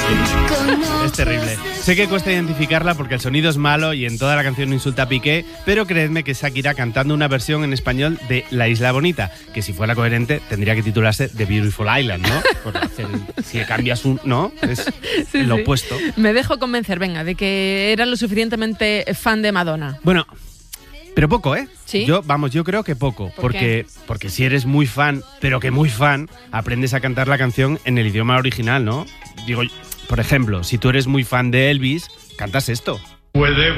Es terrible. Sé que cuesta identificarla porque el sonido es malo y en toda la canción insulta a Piqué, pero creedme que es Shakira cantando una versión en español de La Isla Bonita, que si fuera coherente tendría que titularse The Beautiful Island, ¿no? Por hacer, si cambias un... ¿no? Es Sí, lo sí. opuesto. Me dejo convencer, venga, de que eras lo suficientemente fan de Madonna. Bueno, pero poco, ¿eh? ¿Sí? Yo creo que poco. ¿Por qué? Porque si eres muy fan, pero que muy fan, aprendes a cantar la canción en el idioma original, ¿no? Digo, por ejemplo, si tú eres muy fan de Elvis, cantas esto. Puede